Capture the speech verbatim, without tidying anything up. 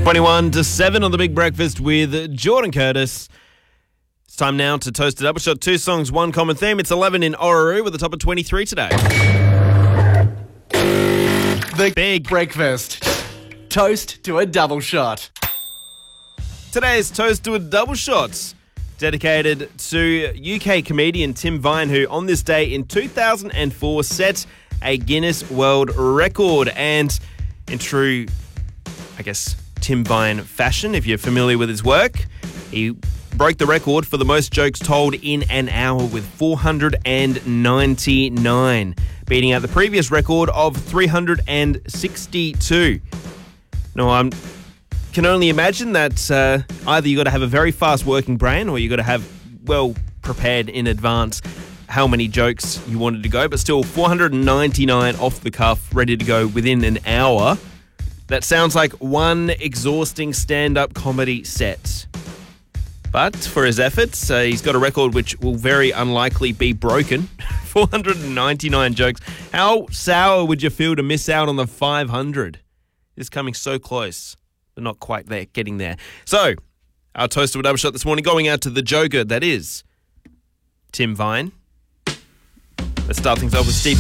twenty-one to seven on The Big Breakfast with Jordan Curtis. It's time now to toast a double shot. Two songs, one common theme. It's eleven in Orroroo with the top of twenty-three today. The Big Breakfast. Toast to a double shot. Today's toast to a double shot, dedicated to U K comedian Tim Vine, who on this day in two thousand four set a Guinness World Record. And in true, I guess, Tim Vine fashion, if you're familiar with his work, he broke the record for the most jokes told in an hour with four hundred ninety-nine, beating out the previous record of three hundred sixty-two. Now, I can only imagine that uh, either you got to have a very fast working brain or you got to have well prepared in advance how many jokes you wanted to go, but still four hundred ninety-nine off the cuff, ready to go within an hour. That sounds like one exhausting stand-up comedy set. But for his efforts, uh, he's got a record which will very unlikely be broken. four hundred ninety-nine jokes. How sour would you feel to miss out on the five hundred? It's coming so close, but not quite there, getting there. So, our toast to a double shot this morning going out to the Joker, that is Tim Vine. Let's start things off with Steve